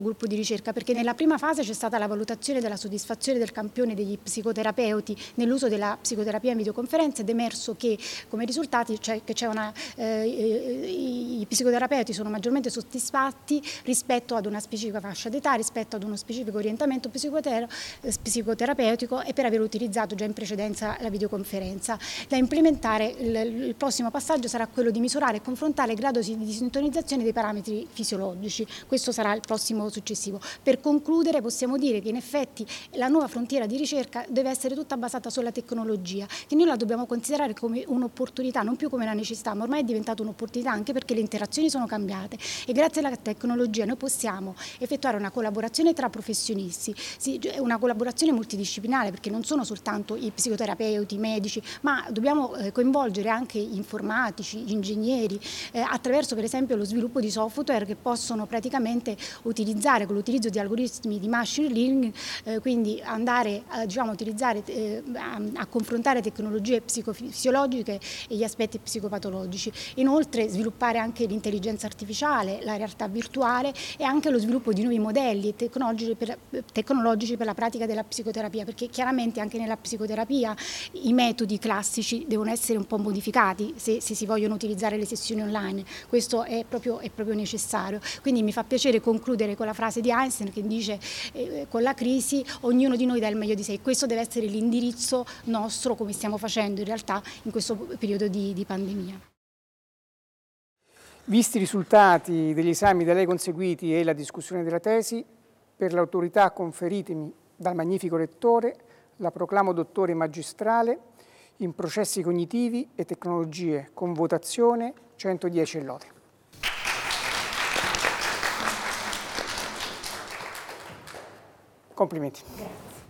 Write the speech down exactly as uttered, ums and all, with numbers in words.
gruppo di ricerca, perché nella prima fase c'è stata la valutazione della soddisfazione del campione degli psicoterapeuti nell'uso della psicoterapia in videoconferenza ed è emerso che come risultati cioè che c'è una eh, i psicoterapeuti sono maggiormente soddisfatti rispetto ad una specifica fascia d'età, rispetto ad uno specifico orientamento psicotera psicoterapeutico e per aver utilizzato già in precedenza la videoconferenza. Da implementare il, il prossimo passaggio sarà quello di misurare e confrontare il grado di sintonizzazione dei parametri fisiologici. Questo sarà il prossimo successivo. Per concludere possiamo dire che in effetti la nuova frontiera di ricerca deve essere tutta basata sulla tecnologia, che noi la dobbiamo considerare come un'opportunità, non più come una necessità, ma ormai è diventata un'opportunità anche perché le interazioni sono cambiate e grazie alla tecnologia noi possiamo effettuare una collaborazione tra professionisti, una collaborazione multidisciplinare perché non sono soltanto i psicoterapeuti, i medici, ma dobbiamo coinvolgere anche gli informatici, gli ingegneri, eh, attraverso per esempio lo sviluppo di software che possono praticamente utilizzare con l'utilizzo di algoritmi di machine learning, eh, quindi andare a, diciamo, utilizzare, eh, a, a confrontare tecnologie psicofisiologiche e gli aspetti psicopatologici. Inoltre sviluppare anche l'intelligenza artificiale, la realtà virtuale e anche lo sviluppo di nuovi modelli tecnologici per, tecnologici per la pratica della psicoterapia, perché chiaramente anche nella psicoterapia i metodi classici devono essere un po' modificati se, se si vogliono utilizzare le sessioni online. Questo è proprio, è proprio necessario. Quindi mi fa piacere concludere con la frase di Einstein che dice eh, con la crisi ognuno di noi dà il meglio di sé. Questo deve essere l'indirizzo nostro, come stiamo facendo in realtà in questo periodo di, di pandemia. Visti i risultati degli esami da lei conseguiti e la discussione della tesi, per l'autorità conferitemi dal magnifico rettore la proclamo dottore magistrale in processi cognitivi e tecnologie con votazione centodieci e lode. Complimenti. Grazie.